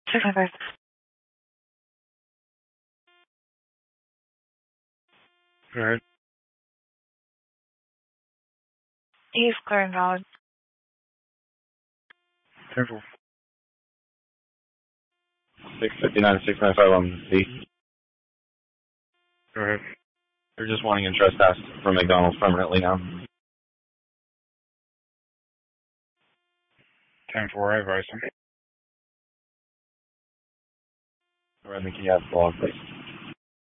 695. Go ahead. He's clear and valid. 10-4. 659 695 on C. Go ahead. They're just wanting a trespass from McDonald's permanently now. 10-4, I advise him. All right, can you have the log, please?